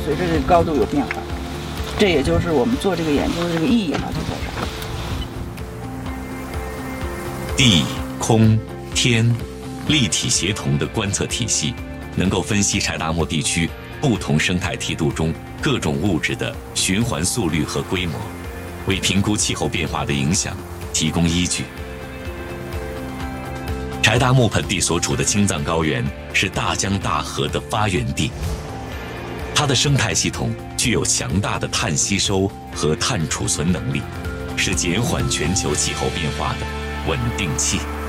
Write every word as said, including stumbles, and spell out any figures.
随着这个高度有变化。这也就是我们做这个研究的这个意义哈，就在这儿。 地、空、天立体协同的观测体系，能够分析柴达木地区不同生态梯度中各种物质的循环速率和规模，为评估气候变化的影响提供依据。柴达木盆地所处的青藏高原是大江大河的发源地，它的生态系统具有强大的碳吸收和碳储存能力，是减缓全球气候变化的稳定器。